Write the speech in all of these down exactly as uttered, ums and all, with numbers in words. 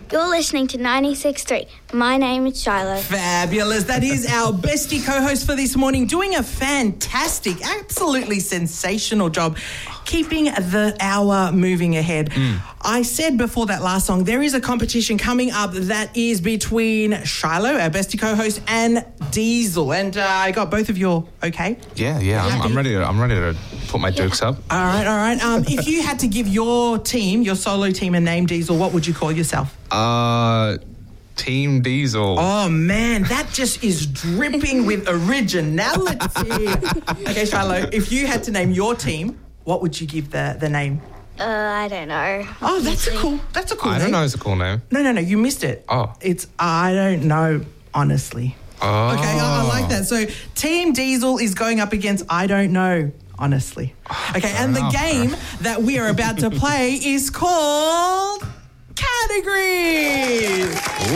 You're listening to ninety-six point three. My name is Shiloh. Fabulous. That is our bestie co-host for this morning, doing a fantastic, absolutely sensational job keeping the hour moving ahead. Mm. I said before that last song, there is a competition coming up that is between Shiloh, our bestie co-host, and Diesel. And uh, I got both of you okay? Yeah, yeah. I'm, I'm ready to, I'm ready to put my yeah. dukes up. All right, all right. Um, if you had to give your team, your solo team, a name, Diesel, what would you call yourself? Uh... Team Diesel. Oh, man, that just is dripping with originality. Okay, Shiloh, if you had to name your team, what would you give the, the name? Uh, I don't know. Oh, that's a cool, that's a cool I name. don't know it's a cool name. No, no, no, you missed it. Oh. It's I don't know, honestly. Oh. Okay, I, I like that. So Team Diesel is going up against I don't know, honestly. Okay, Fair and enough. The game that we are about to play is called... Categories!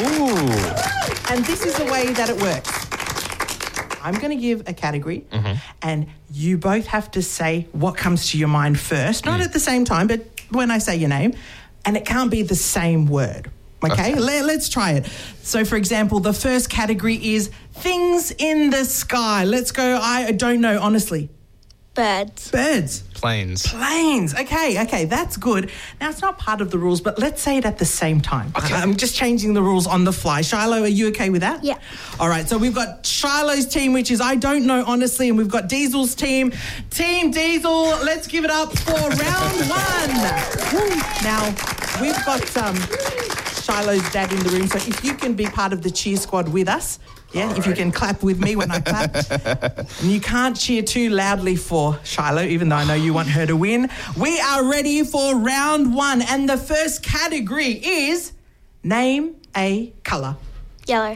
Ooh. And this is the way that it works. I'm going to give a category mm-hmm. and you both have to say what comes to your mind first. Not mm. at the same time, but when I say your name. And it can't be the same word. Okay? okay. Let, let's try it. So, for example, the first category is things in the sky. Let's go, I don't know, honestly. Birds. Birds. Planes. Planes. Okay, okay, that's good. Now, it's not part of the rules, but let's say it at the same time. Okay. I'm just changing the rules on the fly. Shiloh, are you okay with that? Yeah. All right, so we've got Shiloh's team, which is I don't know, honestly, and we've got Diesel's team. Team Diesel, let's give it up for round one. Now, we've got um, Shiloh's dad in the room, so if you can be part of the cheer squad with us, yeah, All if right. you can clap with me when I clap. And you can't cheer too loudly for Shiloh, even though I know you want her to win. We are ready for round one. And the first category is name a colour. Yellow.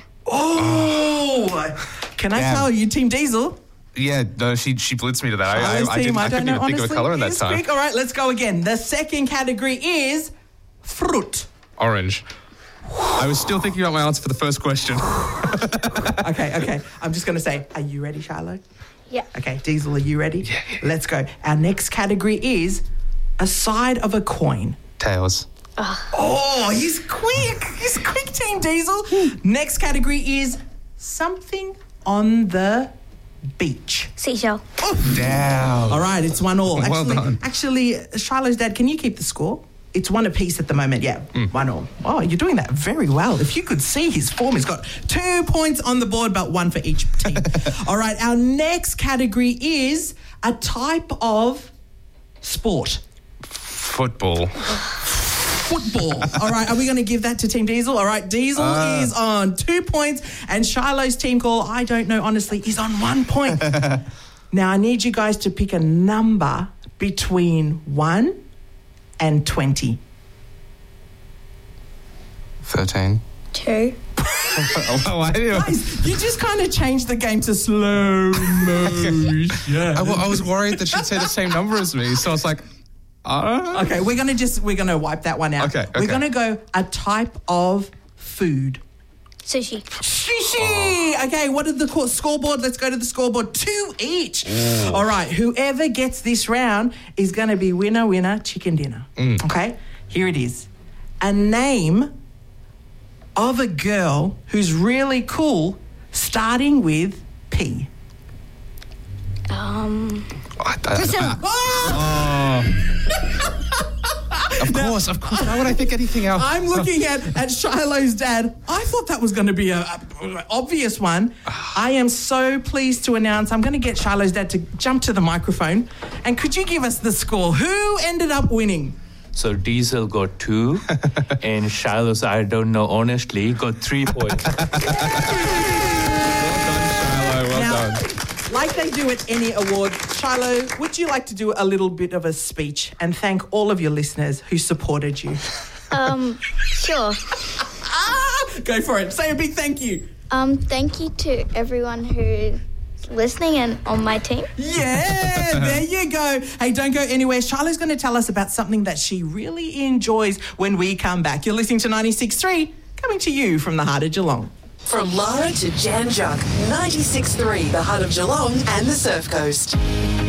Oh! Can I Damn. tell you, Team Diesel? Yeah, no, she she blitzed me to that. I, I, I, team, didn't, I, I don't couldn't know, even honestly, think of a colour in that it's time. Quick. All right, let's go again. The second category is fruit. Orange. I was still thinking about my answer for the first question. okay, okay. I'm just going to say, are you ready, Shiloh? Yeah. Okay, Diesel, are you ready? Yeah, yeah. Let's go. Our next category is a side of a coin. Tails. Oh, oh he's quick. He's quick, Team Diesel. Next category is something on the beach. Seashell. Oh. Damn. All right, it's one all. Well actually, done. actually, Shiloh's dad, can you keep the score? It's one apiece at the moment, yeah. Mm. One all. Oh, you're doing that very well. If you could see his form, he's got two points on the board, but one for each team. All right, our next category is a type of sport. Football. Football. All right, are we going to give that to Team Diesel? All right, Diesel uh. is on two points, and Shiloh's team call, I don't know, honestly, is on one point. Now, I need you guys to pick a number between one and twenty. thirteen. Two. oh, I didn't... Guys, you just kind of changed the game to slow motion. I, w- I was worried that she'd say the same number as me, so I was like, uh... Okay, we're going to just, we're going to wipe that one out. Okay, okay. We're going to go a type of food. Sushi. Sushi! Oh. Okay, what is the co- scoreboard? Let's go to the scoreboard. Two each. Ooh. All right, whoever gets this round is going to be winner, winner, chicken dinner. Mm. Okay, here it is. A name of a girl who's really cool starting with P. Um... I, I, I, oh. Of course, of course. Why would I think anything else? I'm looking at, at Shiloh's dad. I thought that was going to be a, a obvious one. I am so pleased to announce I'm going to get Shiloh's dad to jump to the microphone. And could you give us the score? Who ended up winning? So Diesel got two, and Shiloh's I don't know honestly got three points. Well done, Shiloh. Well now, done. Like they do at any award, Shiloh, would you like to do a little bit of a speech and thank all of your listeners who supported you? Um, sure. Go for it. Say a big thank you. Um, thank you to everyone who's listening and on my team. Yeah, there you go. Hey, don't go anywhere. Shiloh's going to tell us about something that she really enjoys when we come back. You're listening to ninety-six point three, coming to you from the heart of Geelong. From Lara to Jan Juck, ninety-six point three, the heart of Geelong and the Surf Coast.